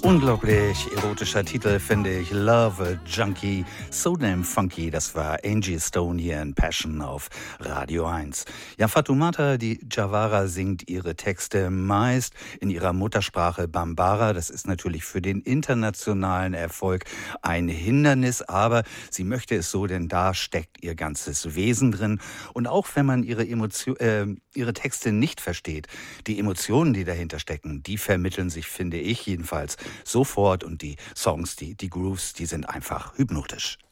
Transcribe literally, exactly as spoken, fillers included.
Unglaublich erotischer Titel, finde ich. Love Junkie, so damn funky. Das war Angie Stone hier in Passion auf Radio eins. Ja, Fatoumata, die Jawara, singt ihre Texte meist in ihrer Muttersprache Bambara. Das ist natürlich für den internationalen Erfolg ein Hindernis, aber sie möchte es so, denn da steckt ihr ganzes Wesen drin. Und auch wenn man ihre, Emotion, äh, ihre Texte nicht versteht, die Emotionen, die dahinter stecken, die vermitteln sich, finde ich jedenfalls, sofort, und die Songs, die, die Grooves, die sind einfach hypnotisch.